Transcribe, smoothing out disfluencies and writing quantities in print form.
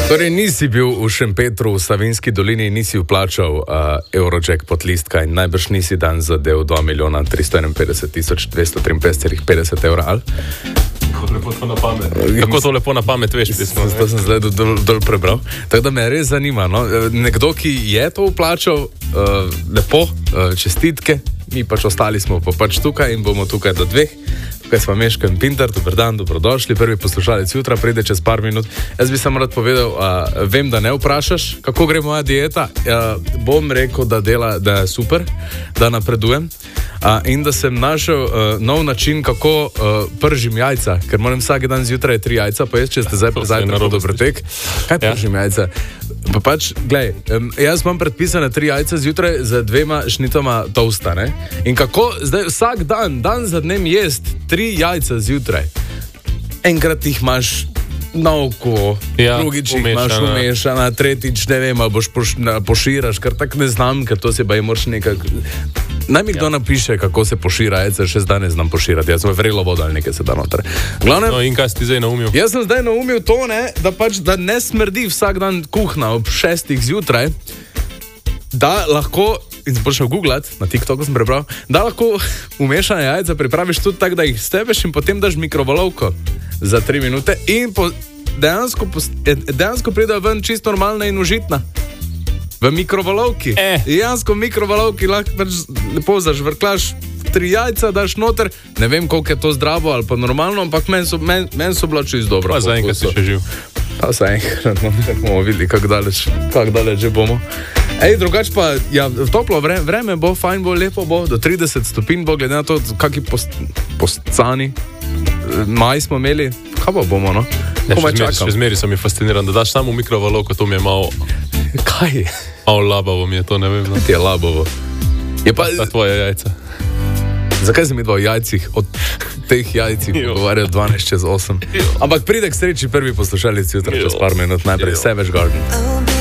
Torej, nisi bil v Šempetru, v Savinjski dolini, nisi vplačal Eurojackpot listka in najbrž nisi dan zadev 2.351.253,50 evra, ali? Kako to lepo na pamet veš? To sem zdaj dol prebral. Tako da me res zanima, no? Nekdo, ki je to vplačal, lepo, čestitke, mi pač ostali smo pa pač tukaj in bomo tukaj do 2. Tukaj smo Meško in Pintar, dober dan, dobrodošli. Prvi poslušalec jutra pride čez par minut. Jaz bi samo rad povedal, vem, da ne vprašaš, kako gre moja dieta. Bom rekel, da je super, da napredujem. In da sem našel nov način, kako pržim jajca, ker moram vsak dan zjutraj 3 jajca, pa jaz, če ste zdaj prezajte na dobrotek, kaj pržim jajca? Pa pač, glej, jaz imam predpisane 3 jajca zjutraj z 2 šnitoma tosta, ne? In kako zdaj vsak dan za dnem jest 3 jajca zjutraj? Enkrat jih imaš na oko, drugič jih imaš umešana, tretjič ne vem, ali boš poširaš, ker tak ne znam, ker to se pa je moraš nekak... Naj mi kdo napiše, kako se pošira jajce, še zdaj ne znam poširati, jaz sem vrelo vodo ali nekaj se da noter. Glavnem, no in kaj si ti zdaj naumil? Jaz sem zdaj naumil to, ne, da ne smrdi vsak dan kuhna ob 6 zjutraj, da lahko, in sem počel googlati, na TikToku sem prebral, da lahko umešane jajca pripraviš tudi tako, da jih stebeš in potem daš mikrovalovko za 3 minute in dejansko pridejo ven čisto normalna in užitna. V mikrovalovki. Dejansko v mikrovalovki lahko lepo zažvrklaš 3 jajca, daš noter. Ne vem, koliko je to zdravo ali pa normalno, ampak meni so bila čisto dobro. Pa zaenkrat si še živ. Pa zaenkrat, bomo videli, kako daleč že bomo. Drugač pa, ja, toplo vreme bo, fajn bo, lepo bo, do 30 stopinj bo, glede na to, kakšni postcani maj smo imeli, kaj pa bomo, no? Še zmeri sem mi fasciniran, da daš samo mikrovalovko, to mi je malo... Kaj? Malo labavo mi je to, ne vem. No. Ti je labavo. Je pa... Ta tvoje jajca. Zakaj se mi dva o jajcih, od teh jajcih pogovarjajo 12 čez 8? Ampak pride k sreči prvi poslušalec jutra čez par minut, najprej Savage Garden.